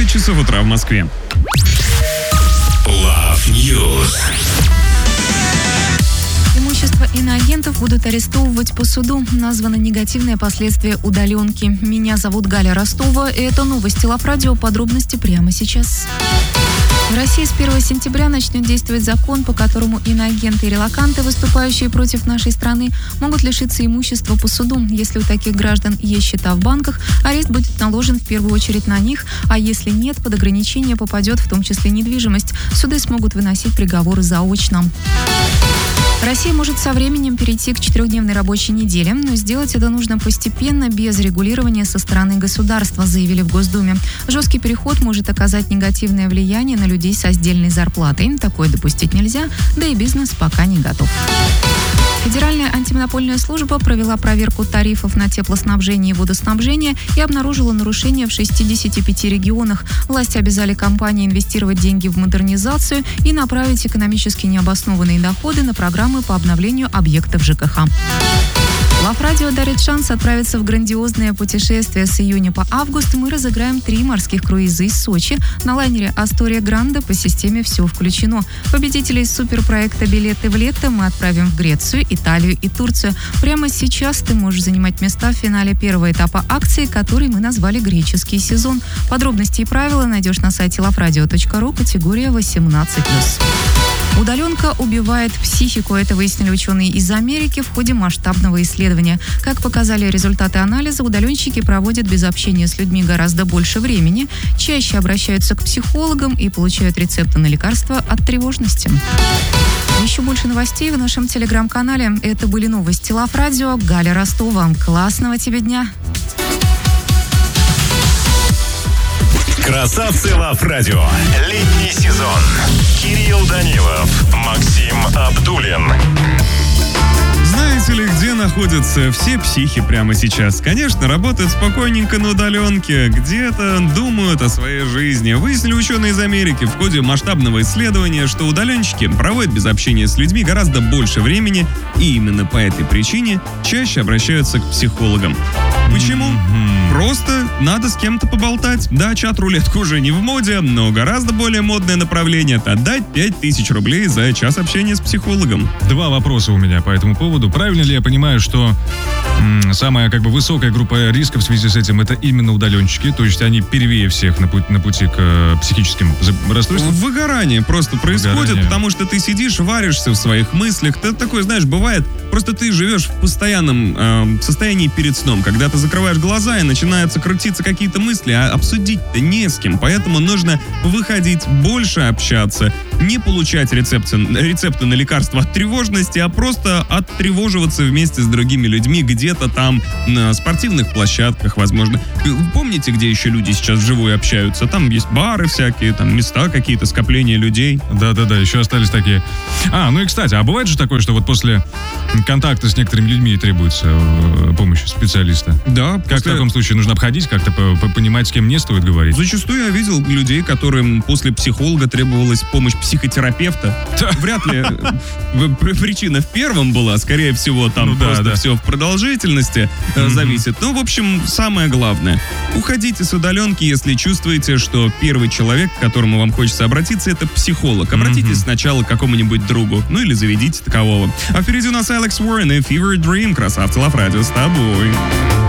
9 часов утра в Москве. Love News. Имущество иноагентов будут арестовывать по суду. Названы негативные последствия удаленки. Меня зовут Галя Ростова. И это новости Love Radio. Подробности прямо сейчас. В России с 1 сентября начнет действовать закон, по которому иноагенты и релоканты, выступающие против нашей страны, могут лишиться имущества по суду. Если у таких граждан есть счета в банках, арест будет наложен в первую очередь на них, а если нет, под ограничение попадет в том числе недвижимость. Суды смогут выносить приговоры заочно. Россия может со временем перейти к 4-дневной рабочей неделе, но сделать это нужно постепенно, без регулирования со стороны государства, заявили в Госдуме. Жесткий переход может оказать негативное влияние на людей со сдельной зарплатой. Такое допустить нельзя, да и бизнес пока не готов. Федеральная антимонопольная служба провела проверку тарифов на теплоснабжение и водоснабжение и обнаружила нарушения в 65 регионах. Власти обязали компании инвестировать деньги в модернизацию и направить экономически необоснованные доходы на программы по обновлению объектов ЖКХ. Love Radio дарит шанс отправиться в грандиозное путешествие с июня по август. Мы разыграем 3 морских круиза из Сочи на лайнере «Астория Гранде» по системе «Все включено». Победителей суперпроекта «Билеты в лето» мы отправим в Грецию, Италию и Турцию. Прямо сейчас ты можешь занимать места в финале первого этапа акции, который мы назвали «Греческий сезон». Подробности и правила найдешь на сайте loveradio.ru, категория 18+. Удаленка убивает психику. Это выяснили ученые из Америки в ходе масштабного исследования. Как показали результаты анализа, удаленщики проводят без общения с людьми гораздо больше времени, чаще обращаются к психологам и получают рецепты на лекарства от тревожности. Еще больше новостей в нашем телеграм-канале. Это были новости Love Radio. Галя Ростова. Классного тебе дня! Красавцы Love Radio. Летний сезон. Кирилл Данилов, Максим Абдуллин. Знаете ли, где находятся все психи прямо сейчас? Конечно, работают спокойненько на удаленке, где-то думают о своей жизни. Выяснили ученые из Америки в ходе масштабного исследования, что удаленщики проводят без общения с людьми гораздо больше времени, и именно по этой причине чаще обращаются к психологам. Почему? Просто надо с кем-то поболтать. Да, чат-рулетка уже не в моде, но гораздо более модное направление – это отдать 5000 рублей за час общения с психологом. 2 вопроса у меня по этому поводу. Правильно ли я понимаю, что самая высокая группа риска в связи с этим – это именно удаленщики, то есть они первее всех на пути к психическим расстройствам? Выгорание просто происходит, потому что ты сидишь, варишься в своих мыслях. Ты такой, знаешь, бывает, просто ты живешь в постоянном состоянии перед сном, когда ты закрываешь глаза и начинаются крутиться какие-то мысли, а обсудить-то не с кем. Поэтому нужно выходить, больше общаться, не получать рецепты на лекарства от тревожности, а просто оттревоживаться вместе с другими людьми где-то там на спортивных площадках, возможно. Помните, где еще люди сейчас вживую общаются? Там есть бары всякие, там места какие-то, скопления людей. Да-да-да, еще остались такие. Ну и, кстати, а бывает же такое, что вот после контакта с некоторыми людьми требуется помощь специалиста? Да. Как в таком случае? Нужно обходить, как-то понимать, с кем не стоит говорить? Зачастую я видел людей, которым после психолога требовалась помощь психотерапевта. Вряд ли причина в первом была, скорее всего, там все в продолжительности зависит. Ну, в общем, самое главное. Уходите с удаленки, если чувствуете, что первый человек, к которому вам хочется обратиться, это психолог. Обратитесь сначала к какому-нибудь другу, ну или заведите такового. А впереди у нас Алекс Уоррен и Fever Dream. Красавцы Love Radio с тобой.